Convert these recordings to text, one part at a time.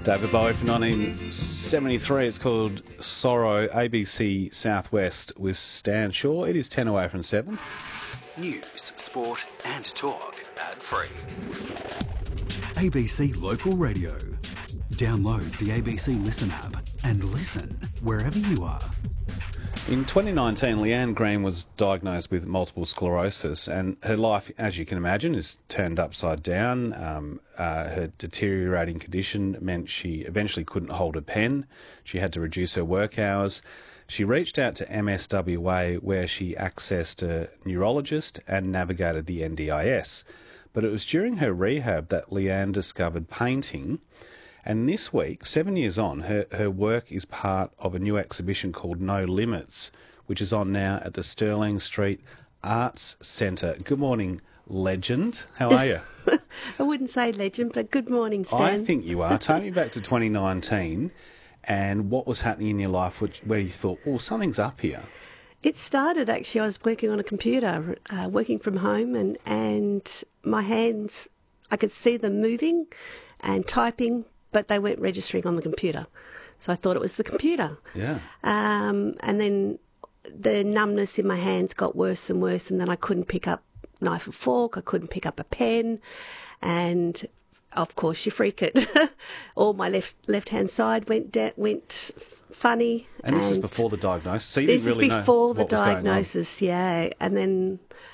David Bowie from 1973. It's called Sorrow, ABC Southwest with Stan Shaw. It is 10 away from 7. News, sport and talk. Ad-free. ABC Local Radio. Download the ABC Listen app and listen wherever you are. In 2019, Leanne Green was diagnosed with multiple sclerosis, and her life, as you can imagine, is turned upside down. Her deteriorating condition meant she eventually couldn't hold a pen. She had to reduce her work hours. She reached out to MSWA, where she accessed a neurologist and navigated the NDIS. But it was during her rehab that Leanne discovered painting. And this week, 7 years on, her work is part of a new exhibition called No Limits, which is on now at the Stirling Street Arts Centre. Good morning, legend. How are you? I wouldn't say legend, but good morning, Stan. I think you are. Take me back to 2019 and what was happening in your life where you thought, oh, something's up here. It started, actually, I was working on a computer, working from home, and my hands, I could see them moving and typing, but they weren't registering on the computer. So I thought it was the computer. Yeah. And then the numbness in my hands got worse and worse, and then I couldn't pick up knife and fork, I couldn't pick up a pen, and of course you freak it. All my left-hand side went funny. And this is before the diagnosis, so you didn't really know This is before the what was going on. diagnosis, yeah. And then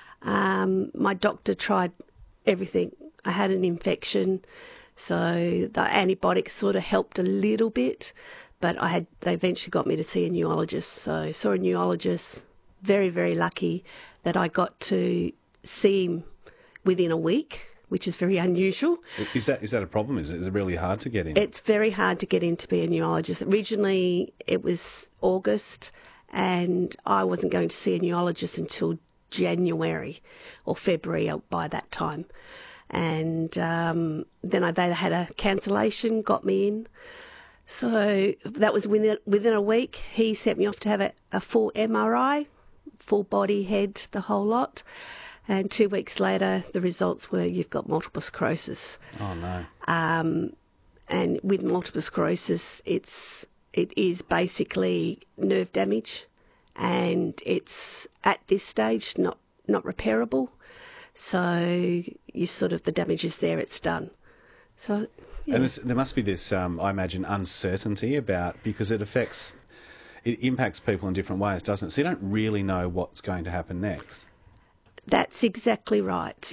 my doctor tried everything. I had an infection, so the antibiotics sort of helped a little bit, but they eventually got me to see a neurologist. So I saw a neurologist, very, very lucky that I got to see him within a week, which is very unusual. Is that a problem? Is it really hard to get in? It's very hard to get in to be a neurologist. Originally, it was August, and I wasn't going to see a neurologist until January or February by that time. And then they had a cancellation, got me in. So that was within a week. He sent me off to have a full MRI, full body, head, the whole lot. And 2 weeks later, the results were you've got multiple sclerosis. Oh, no. And with multiple sclerosis, it is basically nerve damage, and it's at this stage not repairable. So the damage is there, it's done. So, yeah. And there must be this, I imagine, uncertainty because it impacts people in different ways, doesn't it? So you don't really know what's going to happen next. That's exactly right.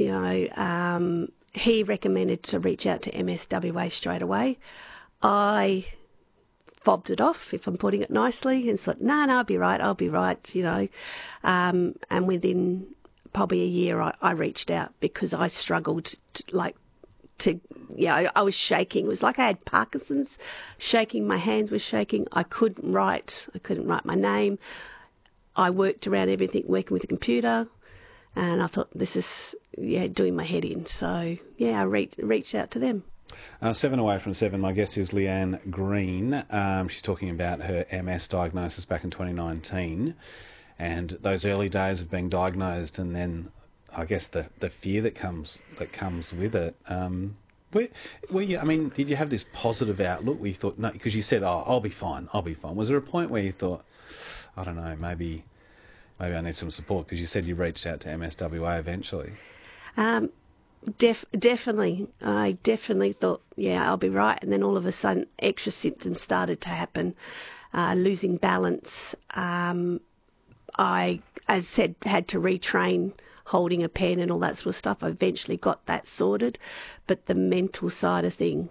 He recommended to reach out to MSWA straight away. I fobbed it off, if I'm putting it nicely, and thought, no, I'll be right. And within probably a year, I reached out because I struggled I was shaking. It was like I had Parkinson's, shaking. My hands were shaking. I couldn't write my name. I worked around everything, working with the computer. And I thought, this is, doing my head in. So, I reached out to them. 7 away from 7, my guest is Leanne Green. She's talking about her MS diagnosis back in 2019 and those early days of being diagnosed, and then I guess the fear that comes with it. Did you have this positive outlook where you thought, no, because you said, I'll be fine. Was there a point where you thought, I don't know, maybe I need some support, because you said you reached out to MSWA eventually? Definitely. I definitely thought, I'll be right. And then all of a sudden, extra symptoms started to happen, losing balance. I, as said, had to retrain holding a pen and all that sort of stuff. I eventually got that sorted. But the mental side of thing